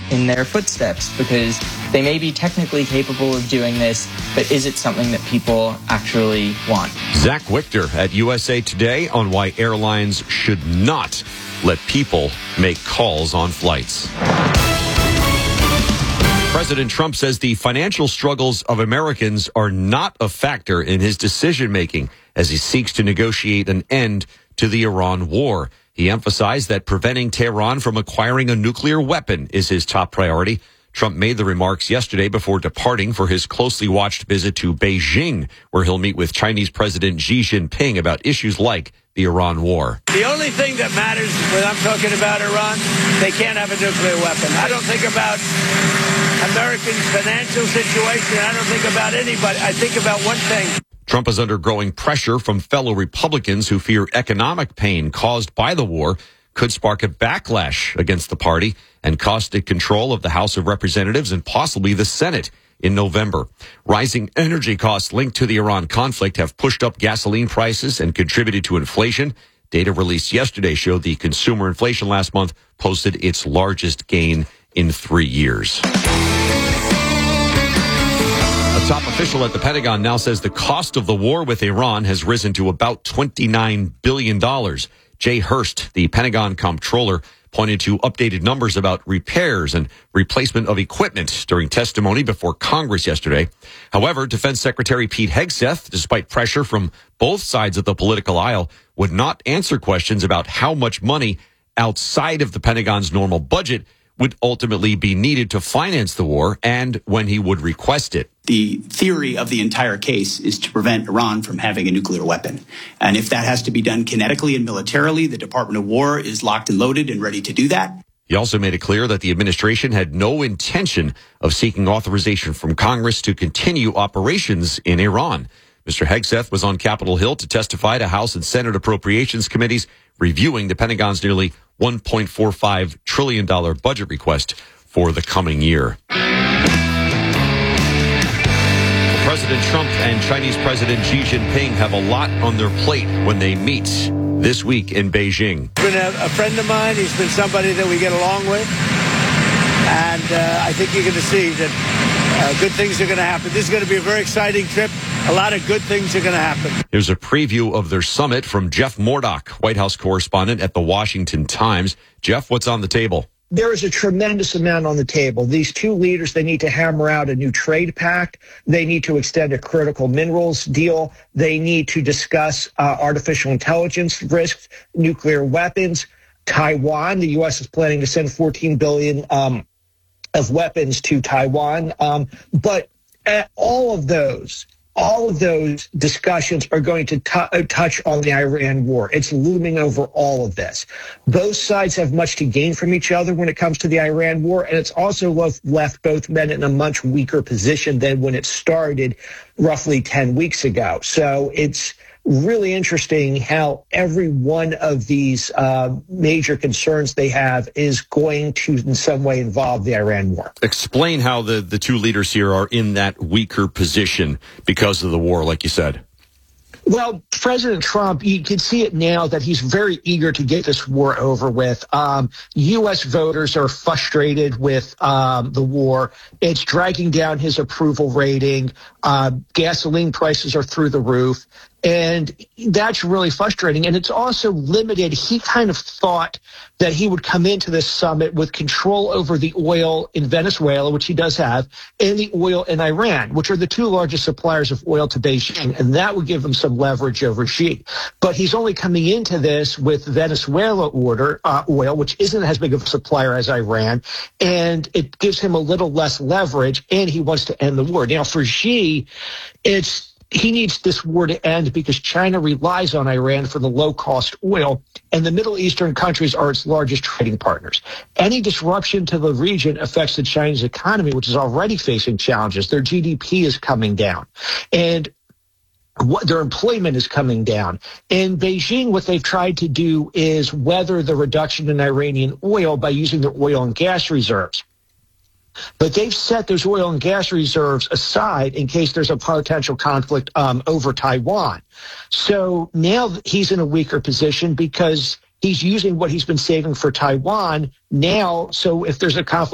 in their footsteps, because they may be technically capable of doing this, but is it something that people actually want? Zach Wichter at USA Today on why airlines should not let people make calls on flights. President Trump says the financial struggles of Americans are not a factor in his decision-making as he seeks to negotiate an end to the Iran war. He emphasized that preventing Tehran from acquiring a nuclear weapon is his top priority. Trump made the remarks yesterday before departing for his closely watched visit to Beijing, where he'll meet with Chinese President Xi Jinping about issues like the Iran war. The only thing that matters when I'm talking about Iran, they can't have a nuclear weapon. I don't think about Americans' financial situation. I don't think about anybody. I think about one thing. Trump is under growing pressure from fellow Republicans who fear economic pain caused by the war could spark a backlash against the party and cost it control of the House of Representatives and possibly the Senate in November. Rising energy costs linked to the Iran conflict have pushed up gasoline prices and contributed to inflation. Data released yesterday showed the consumer inflation last month posted its largest gain in 3 years. A top official at the Pentagon now says the cost of the war with Iran has risen to about $29 billion. Jay Hurst, the Pentagon comptroller, pointed to updated numbers about repairs and replacement of equipment during testimony before Congress yesterday. However, Defense Secretary Pete Hegseth, despite pressure from both sides of the political aisle, would not answer questions about how much money outside of the Pentagon's normal budget would ultimately be needed to finance the war and when he would request it. The theory of the entire case is to prevent Iran from having a nuclear weapon. And if that has to be done kinetically and militarily, the Department of War is locked and loaded and ready to do that. He also made it clear that the administration had no intention of seeking authorization from Congress to continue operations in Iran. Mr. Hegseth was on Capitol Hill to testify to House and Senate Appropriations Committees reviewing the Pentagon's nearly $1.45 trillion budget request for the coming year. President Trump and Chinese President Xi Jinping have a lot on their plate when they meet this week in Beijing. He's been a friend of mine. He's been somebody that we get along with. And I think you're going to see that good things are going to happen. This is going to be a very exciting trip. A lot of good things are going to happen. Here's a preview of their summit from Jeff Murdoch, White House correspondent at the Washington Times. Jeff, what's on the table? There is a tremendous amount on the table. These two leaders, they need to hammer out a new trade pact. They need to extend a critical minerals deal. They need to discuss artificial intelligence risks, nuclear weapons. Taiwan, the U.S. is planning to send $14 billion of weapons to Taiwan. But all of those discussions are going to touch on the Iran war. It's looming over all of this. Both sides have much to gain from each other when it comes to the Iran war, and it's also left both men in a much weaker position than when it started roughly 10 weeks ago. So it's really interesting how every one of these major concerns they have is going to in some way involve the Iran war. Explain how the two leaders here are in that weaker position because of the war, like you said. Well, President Trump, you can see it now that he's very eager to get this war over with. U.S. voters are frustrated with the war. It's dragging down his approval rating. Gasoline prices are through the roof. And that's really frustrating. And it's also limited. He kind of thought that he would come into this summit with control over the oil in Venezuela, which he does have, and the oil in Iran, which are the two largest suppliers of oil to Beijing. And that would give him some leverage over Xi. But he's only coming into this with Venezuela oil, which isn't as big of a supplier as Iran. And it gives him a little less leverage, and he wants to end the war. Now, for Xi, he needs this war to end because China relies on Iran for the low-cost oil, and the Middle Eastern countries are its largest trading partners. Any disruption to the region affects the Chinese economy, which is already facing challenges. Their GDP is coming down, and their employment is coming down. In Beijing, what they've tried to do is weather the reduction in Iranian oil by using their oil and gas reserves. But they've set those oil and gas reserves aside in case there's a potential conflict over Taiwan. So now he's in a weaker position because he's using what he's been saving for Taiwan now. So if there's a conflict